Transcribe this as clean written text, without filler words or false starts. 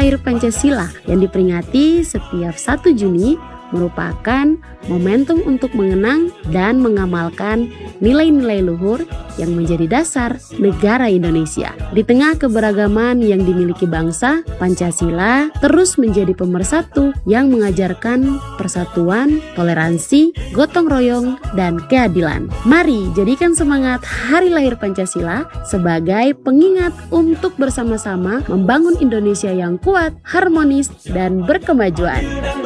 Lahir Pancasila yang diperingati setiap 1 Juni merupakan momentum untuk mengenang dan mengamalkan nilai-nilai luhur yang menjadi dasar negara Indonesia. Di tengah keberagaman yang dimiliki bangsa, Pancasila terus menjadi pemersatu yang mengajarkan persatuan, toleransi, gotong royong, dan keadilan. Mari jadikan semangat Hari Lahir Pancasila sebagai pengingat untuk bersama-sama membangun Indonesia yang kuat, harmonis, dan berkemajuan.